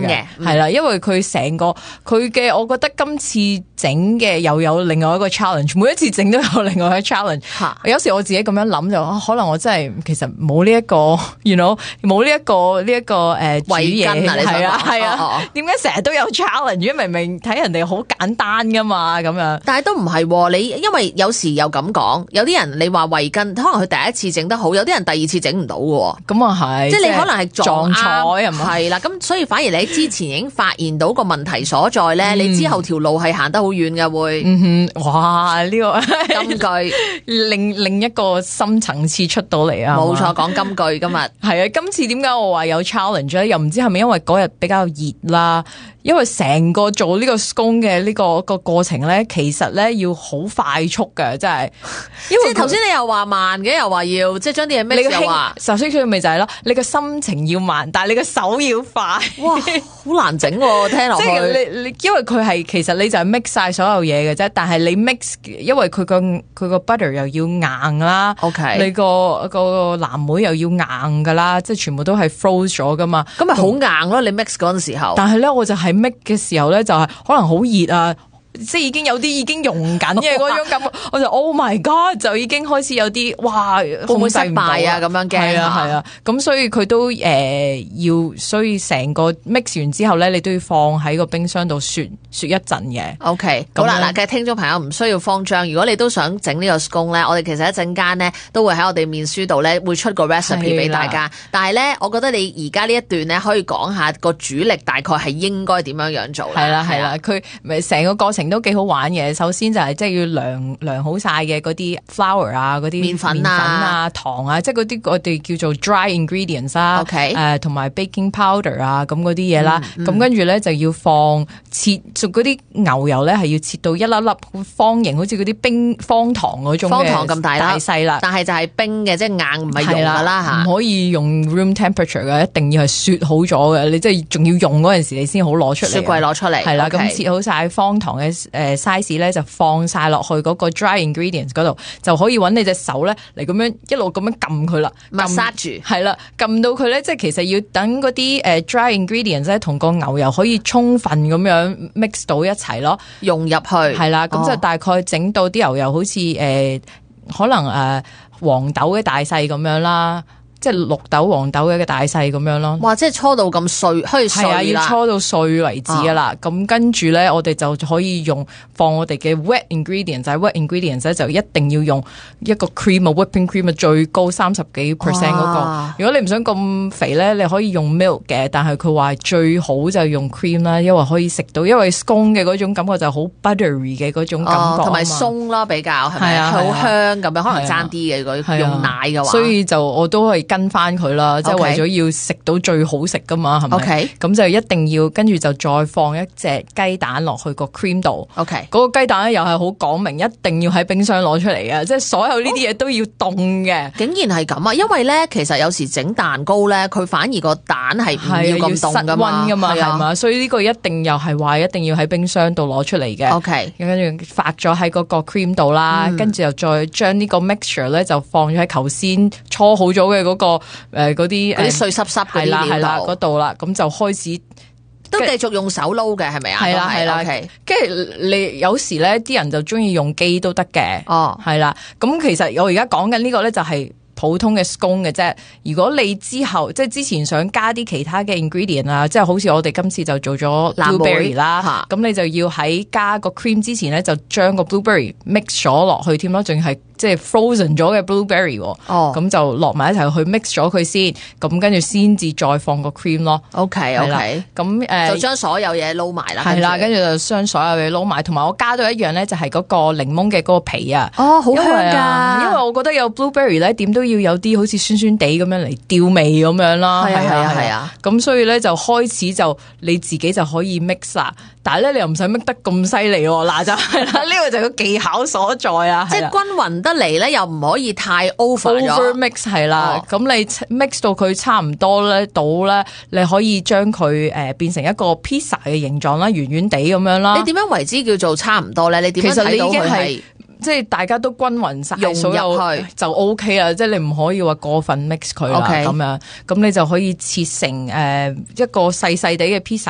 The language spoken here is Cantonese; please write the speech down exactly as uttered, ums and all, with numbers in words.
嘅， 係啦，因為佢成個佢嘅，我覺得今次整嘅又有另外一個 challenge， 每一次整都有另外一個 challenge。有時我自己咁樣諗就、啊，可能我真係其實冇呢一個 ，you know， 冇呢一個呢一、這個誒煮嘢係啊係啊，點解成日都有 challenge？ 明明睇人哋好簡單噶嘛咁樣， 但係都唔係，你因為有時又咁講，有啲人你話圍巾，可能佢第一次整得好，有啲人第二次整唔到嘅。 咁啊係， 即係你可能係撞彩係嘛？ 係啦，咁所以反而你喺之前已經發現到個問題所在咧，嗯、你之後條路係行得好遠嘅會。 嗯哼，哇！呢、這個金句， 另另一個深層次出到嚟啊！ 冇錯，講金句今日係啊！今次點解我話有 challenge 咧？又唔知係咪因為嗰日比較熱啦？因為成個做呢個 scone 嘅呢個個過程咧，其實咧要好快速嘅，真係。因為即係頭先你又話慢嘅，又話要即係將啲嘢 mix 又話， 首先佢咪就係咯，你個心情要慢，但係你個手要快。 哇，好難整喎！聽落去， 即係你你，因為佢係其實你就係 mix 晒所有嘢嘅啫，但係你 mix， 因為佢個佢個 butter 又要硬啦 ，OK， 你個個藍莓又要硬噶啦，即係全部都係 froze 咗噶嘛， 咁咪好硬咯！你 mix 嗰陣時候， 但係咧我就係 mix 嘅時候咧，就係可能好熱啊。即係已經有啲已經溶緊嘅嗰種感覺，我就 Oh my God， 就已經開始有啲哇， 會唔會失敗啊？咁樣驚係啊係啊，咁所以佢都誒、呃、要，所以成個 mix 完之後咧，你都要放喺個冰箱度雪雪一陣嘅。 OK， 好啦，嗱，嘅聽眾朋友唔需要慌張，如果你都想整呢個 scone 咧，我哋其實一陣間咧都會喺我哋面書度咧會出個 recipe 俾大家。但係咧，我覺得你而家呢一段咧可以講下個主力大概係應該點樣樣做啦。 係啦係啦，佢咪成個過程都幾好玩嘅。首先就係即係要量量好晒嘅嗰啲 flour 啊，嗰啲麵粉啊、 麵粉啊、糖啊，即係嗰啲我哋叫做 dry ingredients 啦。 OK， 誒同埋 baking powder 啊，咁嗰啲嘢啦。咁跟住咧就要放切，做嗰啲牛油咧係要切到一粒粒方形，好似嗰啲冰方糖嗰種嘅方糖咁大大細啦。 但係就係冰嘅，即係硬唔係溶㗎啦嚇。 唔可以用 room temperature 嘅，一定要係雪好咗嘅。你即係仲要用嗰陣時，你先好攞出嚟。 雪櫃攞出嚟。 係啦，咁 okay， 切好晒方糖嘅誒 size 咧，就放晒落去嗰個 dry ingredients 嗰度，就可以揾你隻手咧嚟咁樣一路咁樣撳佢啦 ，massage 住。 係啦，撳到佢咧，即係其實要等嗰啲誒 dry ingredients 咧同個牛油可以充分咁樣 mix 到一齊咯， 融入去。 係啦，咁就大概整到啲牛油好似誒、呃、可能誒、呃、黃豆嘅大細咁樣啦。即係綠豆、黃豆嘅大細咁樣咯。 哇！即係搓到咁碎，可以碎啦。係啊， 要搓到碎為止噶啦。咁、啊、跟住咧，我哋就可以用放我哋嘅 wet ingredients，就係 wet ingredients 咧就一定要用一個 cream 啊 whipping cream 啊最高三十幾 percent 嗰個。如果你唔想咁肥咧，你可以用 milk 嘅，但係佢話最好就用 cream 啦，因為可以食到，因為 scone 嘅嗰種感覺就好 buttery 嘅嗰種感覺，同埋鬆啦比較係咪？好香咁樣，可能爭啲嘅。如果用奶嘅話， 所以就我都可以。跟翻佢啦，即係為咗要食到最好食噶嘛，係咪？ OK， 咁就一定要跟住就再放一隻雞蛋落去個 cream 度。 OK， 嗰個雞蛋咧又係好講明，一定要喺冰箱攞出嚟嘅，即係所有呢啲嘢都要凍嘅。 哦。竟然係咁啊！因為咧，其實有時整蛋糕咧，佢反而個蛋係唔要咁凍噶嘛， 係嘛，係嘛，所以呢個一定又係話一定要喺冰箱度攞出嚟嘅。 OK， 跟住發咗喺嗰個 cream 度啦，跟、嗯、住又再將呢個 mixture 咧就放咗喺頭先搓好咗嘅嗰個誒嗰啲嗰啲碎濕濕嗰啲料係啦嗰度啦，咁就開始都繼續用手撈嘅係咪啊？ 係啦係啦，跟住、okay、你有時咧啲人就中意用機都得嘅。哦，係啦，咁其實我而家講緊呢個咧就係普通嘅 scone 嘅啫。如果你之後即係之前想加啲其他嘅 ingredient 啊，即係好似我哋今次就做咗 blueberry 啦，咁你就要喺加個 cream 之前咧就將個 blueberry mix 咗落去添咯，仲係即係 frozen 咗嘅 blueberry，哦，咁就落埋一齊去 mix 咗佢先，咁跟住先至再放個 cream 咯。 OK OK， 咁誒就將所有嘢撈埋啦。 係啦，跟住就將所有嘢撈埋，同埋我加到一樣咧，就係嗰個檸檬嘅嗰個皮啊。 哦，好香㗎！ 因為我覺得有 blueberry 咧，點都要有啲好似酸酸地咁樣嚟調味咁樣啦。 係啊係啊係啊！咁所以咧就開始就你自己就可以 mix 啦。但係咧你又唔使 mix 得咁犀利喎。嗱就係啦，呢個就係個技巧所在啊。 即係均勻得嚟咧，又唔可以太 over 咗。 over mix 係啦，咁、哦、你 mix 到佢差唔多咧，到咧你可以將佢誒變成一個 pizza 嘅形狀啦，圓圓地咁樣啦。 你點樣為之叫做差唔多咧？你點樣睇到佢係？ 即係大家都均勻晒， 融入去就 O K 啦。即係你唔可以話過分 mix 佢啦，咁、okay。樣咁你就可以切成誒、呃、一個細細地嘅 pizza。